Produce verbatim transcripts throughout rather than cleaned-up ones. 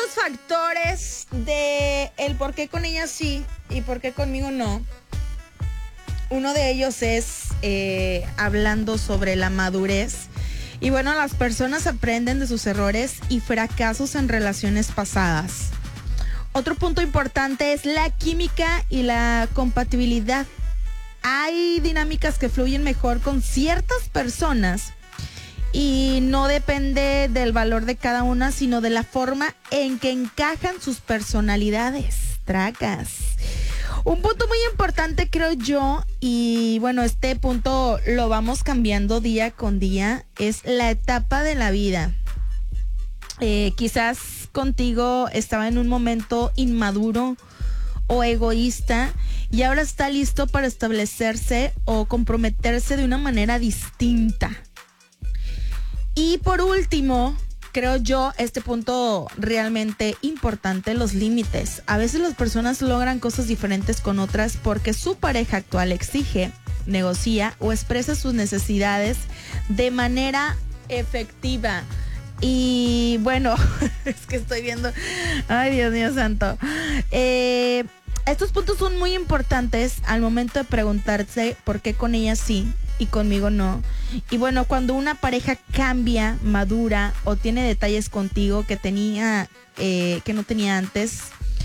estos factores de el por qué con ella sí y por qué conmigo no, uno de ellos es eh, hablando sobre la madurez. Y bueno, las personas aprenden de sus errores y fracasos en relaciones pasadas. Otro punto importante es la química y la compatibilidad. Hay dinámicas que fluyen mejor con ciertas personas y no depende del valor de cada una, sino de la forma en que encajan sus personalidades. Tracas. Un punto muy importante, creo yo, y bueno, este punto lo vamos cambiando día con día, es la etapa de la vida. Eh, quizás contigo estaba en un momento inmaduro o egoísta y ahora está listo para establecerse o comprometerse de una manera distinta. Y por último, creo yo, este punto realmente importante, los límites. A veces las personas logran cosas diferentes con otras porque su pareja actual exige, negocia o expresa sus necesidades de manera efectiva. Y bueno, es que estoy viendo, ay Dios mío santo, eh, estos puntos son muy importantes al momento de preguntarse por qué con ella sí y conmigo no. Y bueno, cuando una pareja cambia, madura o tiene detalles contigo que tenía, eh, que no tenía antes,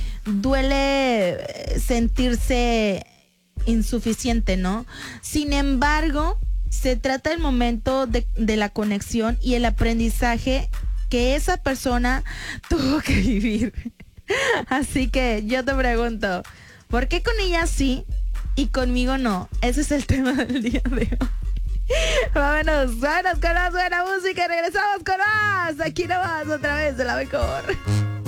duele sentirse insuficiente, ¿no? Sin embargo, se trata del momento de, de la conexión y el aprendizaje que esa persona tuvo que vivir. Así que yo te pregunto, ¿por qué con ella sí y conmigo no? Ese es el tema del día de hoy. Vámonos, vámonos con más buena música. Regresamos con más. Aquí nomás otra vez de la mejor.